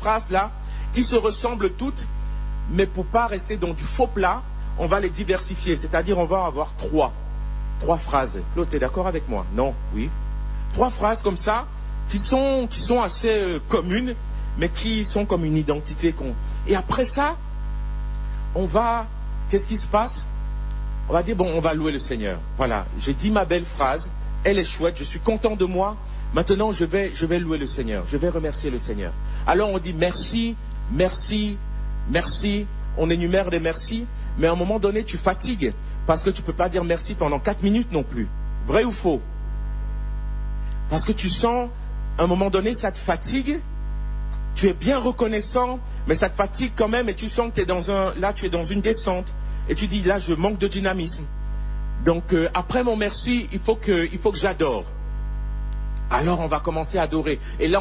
phrases là qui se ressemblent toutes, mais pour pas rester dans du faux plat, on va les diversifier. C'est-à-dire, on va avoir trois phrases. Claude, t'es d'accord avec moi? Non? Oui? 3 phrases comme ça qui sont assez communes, mais qui sont comme une identité. Et après ça, qu'est-ce qui se passe? On va dire, bon, on va louer le Seigneur. Voilà, j'ai dit ma belle phrase, elle est chouette, je suis content de moi. Maintenant, je vais louer le Seigneur, je vais remercier le Seigneur. Alors on dit merci, merci, merci, on énumère des merci, mais à un moment donné, tu fatigues, parce que tu ne peux pas dire merci pendant 4 minutes non plus. Vrai ou faux? Parce que tu sens, à un moment donné, ça te fatigue, tu es bien reconnaissant, mais ça te fatigue quand même, et tu sens que tu es dans une descente, et tu dis, là, je manque de dynamisme. Donc, après mon merci, il faut que j'adore. Alors, on va commencer à adorer. Et là,